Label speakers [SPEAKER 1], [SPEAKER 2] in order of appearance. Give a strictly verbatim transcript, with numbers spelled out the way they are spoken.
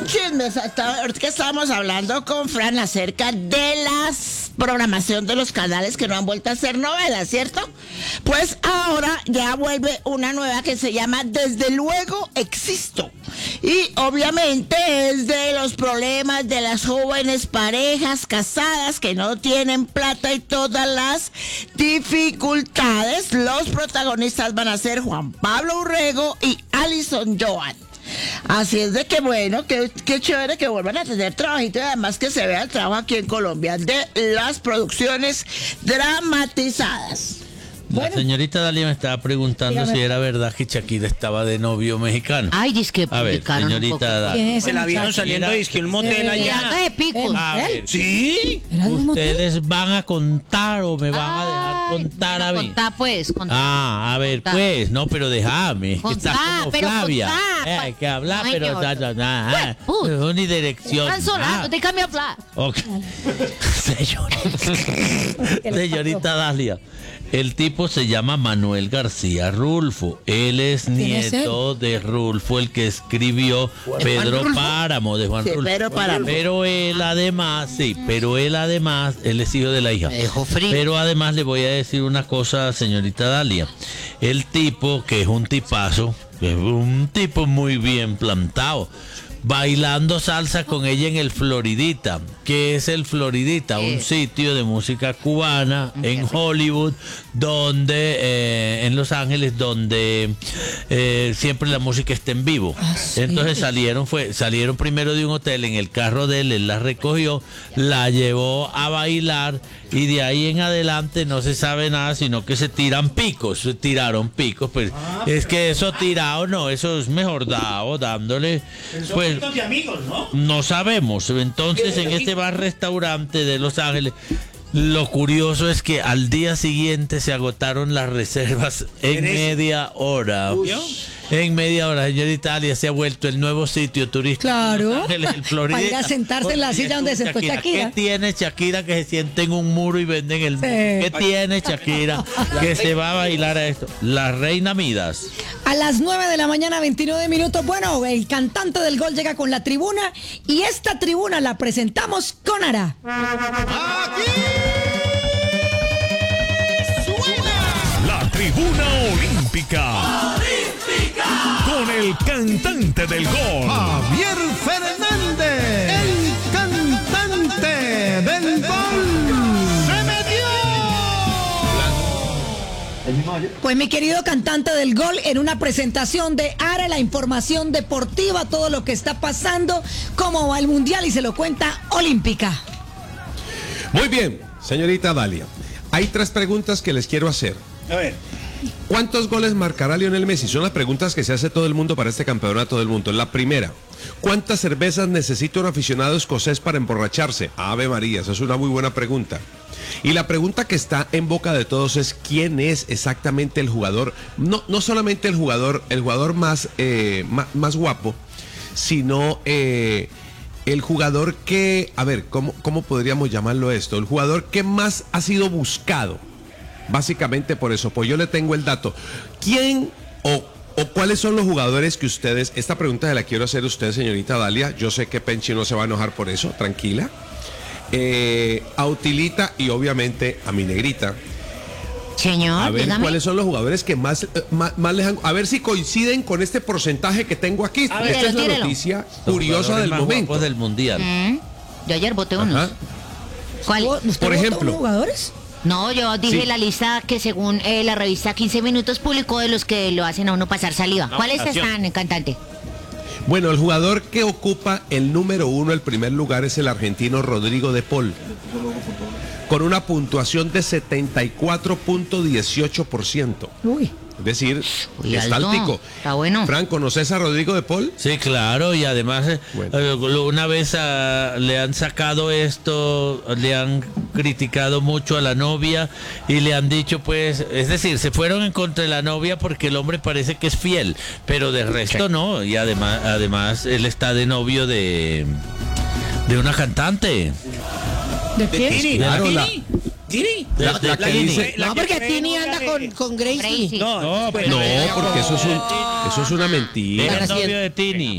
[SPEAKER 1] un chisme. Está- Ahorita que estábamos hablando con Fran acerca de la programación de los canales que no han vuelto a hacer novelas, ¿cierto? Pues ahora ya vuelve una nueva que se llama Desde luego existo. Y obviamente es de los problemas de las jóvenes parejas casadas que no tienen plata y todas las dificultades. Los protagonistas van a ser Juan Pablo Urrego y Alison Joan. Así es de que bueno, que, que chévere que vuelvan a tener trabajito y además que se vea el trabajo aquí en Colombia de las producciones dramatizadas.
[SPEAKER 2] La
[SPEAKER 3] Bueno.
[SPEAKER 2] señorita Dalia me estaba preguntando
[SPEAKER 3] Dígame.
[SPEAKER 2] si era verdad que Shakira estaba de novio mexicano.
[SPEAKER 4] Ay, dice que
[SPEAKER 2] A ver,
[SPEAKER 4] publicaron un poco.
[SPEAKER 2] señorita Dalia.
[SPEAKER 3] ¿Quién es
[SPEAKER 5] Se
[SPEAKER 3] ese
[SPEAKER 5] la vieron
[SPEAKER 3] muchacho?
[SPEAKER 5] saliendo
[SPEAKER 2] Mira,
[SPEAKER 5] disque un motel
[SPEAKER 3] eh,
[SPEAKER 5] allá.
[SPEAKER 4] Haga de pico.
[SPEAKER 3] Eh,
[SPEAKER 2] A ver,
[SPEAKER 5] ¿Sí?
[SPEAKER 3] ¿Era de un motel?
[SPEAKER 2] ustedes van a contar o me van a dejar
[SPEAKER 4] Ay,
[SPEAKER 2] contar a
[SPEAKER 4] bueno,
[SPEAKER 2] mí.
[SPEAKER 4] Contá, pues, contá.
[SPEAKER 2] Ah, a ver,
[SPEAKER 4] Contá.
[SPEAKER 2] pues, no, pero déjame, es que
[SPEAKER 4] Contá,
[SPEAKER 2] estás como
[SPEAKER 4] pero
[SPEAKER 2] Flavia.
[SPEAKER 4] contá,
[SPEAKER 2] Eh,
[SPEAKER 4] pa-
[SPEAKER 2] hay que hablar,
[SPEAKER 4] no,
[SPEAKER 2] pero
[SPEAKER 4] señor.
[SPEAKER 2] ta, ta, ta, ah,
[SPEAKER 4] Pues,
[SPEAKER 2] es una dirección.
[SPEAKER 4] Están solando,
[SPEAKER 2] Ah,
[SPEAKER 4] déjame hablar.
[SPEAKER 2] ok. Señorita, señorita Dalia, el tipo se llama Manuel García Rulfo. Él es
[SPEAKER 3] ¿Quién es
[SPEAKER 2] nieto de Rulfo, el que escribió Pedro Páramo, de Juan
[SPEAKER 1] Sí,
[SPEAKER 2] Rulfo.
[SPEAKER 1] Pedro Páramo.
[SPEAKER 2] Pero él además, sí, pero él además, él es hijo de la hija.
[SPEAKER 4] Me dejó frío.
[SPEAKER 2] Pero además le voy a decir una cosa, señorita Dalia. El tipo, que es un tipazo, que es un tipo muy bien plantado, bailando salsa con ella en el Floridita. ¿Qué es el Floridita?
[SPEAKER 4] ¿Qué?
[SPEAKER 2] Un sitio de música cubana en Hollywood, donde, eh, en Los Ángeles, donde eh, siempre la música está en vivo.
[SPEAKER 3] Ah, sí.
[SPEAKER 2] Entonces salieron, fue, salieron primero de un hotel en el carro de él, él la recogió, la llevó a bailar y de ahí en adelante no se sabe nada, sino que se tiran picos, se tiraron picos, pues es que eso tirado no, eso es mejor dado, dándole, pues
[SPEAKER 5] de amigos, ¿no?
[SPEAKER 2] no sabemos. Entonces en este bar restaurante de Los Ángeles, lo curioso es que al día siguiente se agotaron las reservas en
[SPEAKER 5] ¿Eres?
[SPEAKER 2] media hora.
[SPEAKER 5] ¿Vio?
[SPEAKER 2] En media hora, señorita Dalia, se ha vuelto el nuevo sitio turístico.
[SPEAKER 3] Claro.
[SPEAKER 2] de Los Ángeles, el Florida.
[SPEAKER 3] Para ir a sentarse en la silla donde se sentó Shakira.
[SPEAKER 2] ¿Qué tiene Shakira que se siente en un muro y venden el muro?
[SPEAKER 3] Sí.
[SPEAKER 2] ¿Qué tiene Shakira que se va a bailar a esto? La reina Midas.
[SPEAKER 3] A las nueve de la mañana, veintinueve minutos. Bueno, el cantante del gol llega con la tribuna y esta tribuna la presentamos con Ara.
[SPEAKER 6] La tribuna olímpica. Con el cantante del gol.
[SPEAKER 7] Javier Fernández, el cantante del gol. ¡Se metió!
[SPEAKER 3] Pues mi querido cantante del gol, en una presentación de Ara, la información deportiva, todo lo que está pasando, cómo va el mundial y se lo cuenta Olímpica.
[SPEAKER 7] Muy bien, señorita Dalia. Hay tres preguntas que les quiero hacer.
[SPEAKER 5] A ver.
[SPEAKER 7] ¿Cuántos goles marcará Lionel Messi? Son las preguntas que se hace todo el mundo para este campeonato del mundo. La primera, ¿cuántas cervezas necesita un aficionado escocés para emborracharse? Ave María, esa es una muy buena pregunta. Y la pregunta que está en boca de todos es ¿quién es exactamente el jugador? No, no solamente el jugador, el jugador más, eh, más, más guapo, sino eh, el jugador que, a ver, ¿cómo, ¿cómo podríamos llamarlo esto? El jugador que más ha sido buscado. Básicamente por eso, pues yo le tengo el dato. ¿Quién o, o cuáles son los jugadores que ustedes, esta pregunta se la quiero hacer a usted, señorita Dalia, yo sé que Penchi no se va a enojar por eso, tranquila, eh, a Utilita y obviamente a mi negrita,
[SPEAKER 4] Señor,
[SPEAKER 7] a ver
[SPEAKER 4] dígame.
[SPEAKER 7] cuáles son los jugadores que más, eh, más, más les han, a ver si coinciden con este porcentaje que tengo aquí.
[SPEAKER 4] A ver,
[SPEAKER 7] Esta es la
[SPEAKER 4] tírelo.
[SPEAKER 7] noticia
[SPEAKER 2] Los
[SPEAKER 7] curiosa
[SPEAKER 2] jugadores
[SPEAKER 7] del
[SPEAKER 2] más
[SPEAKER 7] momento.
[SPEAKER 2] guapos del mundial.
[SPEAKER 4] Mm, Yo ayer voté unos.
[SPEAKER 7] Ajá.
[SPEAKER 4] ¿Cuál?
[SPEAKER 3] ¿Usted
[SPEAKER 7] Por
[SPEAKER 3] votó
[SPEAKER 7] ejemplo.
[SPEAKER 3] unos jugadores?
[SPEAKER 4] No, yo dije
[SPEAKER 7] Sí.
[SPEAKER 4] la lista que según eh, la revista quince minutos publicó de los que lo hacen a uno pasar saliva. ¿Cuáles
[SPEAKER 5] votación.
[SPEAKER 4] están, cantante?
[SPEAKER 7] Bueno, el jugador que ocupa el número uno, el primer lugar, es el argentino Rodrigo de Paul, con una puntuación de setenta y cuatro punto dieciocho por ciento.
[SPEAKER 3] Uy.
[SPEAKER 7] Es decir,
[SPEAKER 4] Uy,
[SPEAKER 7] está
[SPEAKER 4] alto.
[SPEAKER 7] altico.
[SPEAKER 4] Está bueno.
[SPEAKER 7] Fran, ¿conoces a Rodrigo de Paul?
[SPEAKER 2] Sí, claro, y además eh,
[SPEAKER 7] Bueno.
[SPEAKER 2] eh, una vez ah, le han sacado esto, le han criticado mucho a la novia y le han dicho pues, es decir, se fueron en contra de la novia porque el hombre parece que es fiel, pero de resto no, y además, además él está de novio de, de una cantante.
[SPEAKER 3] ¿De quién?
[SPEAKER 5] Tini,
[SPEAKER 7] Claro, la-
[SPEAKER 5] Tini, Tini.
[SPEAKER 2] De-
[SPEAKER 7] La-
[SPEAKER 2] de
[SPEAKER 7] la que
[SPEAKER 2] Tini.
[SPEAKER 7] dice-
[SPEAKER 5] La
[SPEAKER 1] No,
[SPEAKER 5] que
[SPEAKER 1] porque
[SPEAKER 5] fue
[SPEAKER 1] Tini
[SPEAKER 5] novia
[SPEAKER 1] anda
[SPEAKER 5] de-
[SPEAKER 1] con, con Gracie.
[SPEAKER 4] Gracie.
[SPEAKER 5] No,
[SPEAKER 2] No,
[SPEAKER 5] pues,
[SPEAKER 7] No, porque eso es un, eso es una mentira.
[SPEAKER 2] Era novio de Tini.